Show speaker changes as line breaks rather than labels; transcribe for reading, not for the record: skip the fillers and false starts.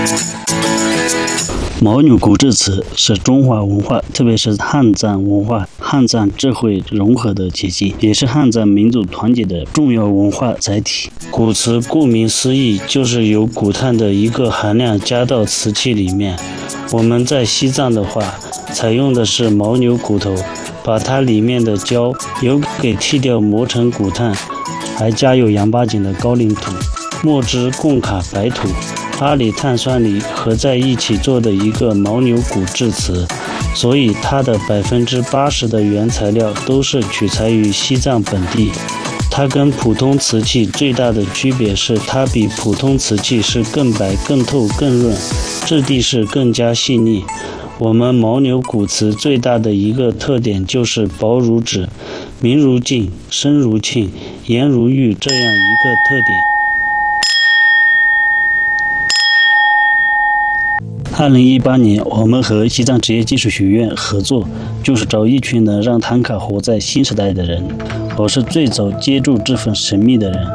牦牛骨制瓷是中华文化，特别是汉藏文化、汉藏智慧融合的结晶，也是汉藏民族团结的重要文化载体。骨瓷顾名思义，就是由骨碳的一个含量加到瓷器里面。我们在西藏的话，采用的是牦牛骨头，把它里面的胶油给剔掉，磨成骨碳，还加有羊八井的高岭土、墨汁贡卡白土、阿里碳酸锂合在一起做的一个牦牛骨制瓷，所以它的80%的原材料都是取材于西藏本地。它跟普通瓷器最大的区别是，它比普通瓷器是更白、更透、更润，质地是更加细腻。我们牦牛骨瓷最大的一个特点就是薄如纸、明如镜、深如磬、颜如玉这样一个特点。2018年，我们和西藏职业技术学院合作，就是找一群能让唐卡活在新时代的人。我是最早接触这份神秘的人。